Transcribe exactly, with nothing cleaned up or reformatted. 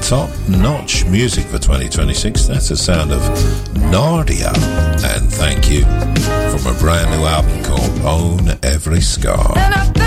top-notch music for twenty twenty-six. That's the sound of Nadia. And thank you from a brand new album called Own Every Scar.